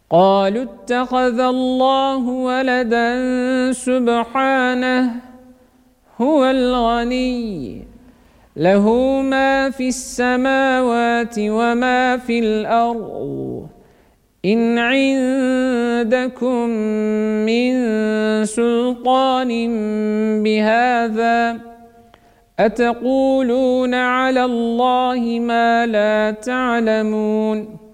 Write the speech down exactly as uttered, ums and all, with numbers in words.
قالوا اتخذ الله ولدا سبحانه هو الغني له ما في السماوات وما في الأرض إن عندكم من سلطان بهذا أتقولون على الله ما لا تعلمون